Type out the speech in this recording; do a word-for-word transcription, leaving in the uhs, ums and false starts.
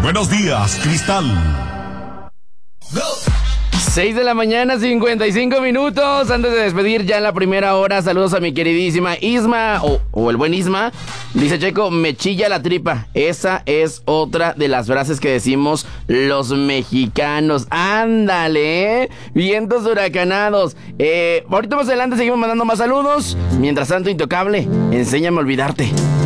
Buenos días, Cristal. seis de la mañana, cincuenta y cinco minutos. Antes de despedir ya en la primera hora, saludos a mi queridísima Isma, o, o el buen Isma. Dice Checo, me chilla la tripa. Esa es otra de las frases que decimos los mexicanos. Ándale, ¿eh? Vientos huracanados. Eh, ahorita más adelante seguimos mandando más saludos. Mientras tanto, Intocable, enséñame a olvidarte.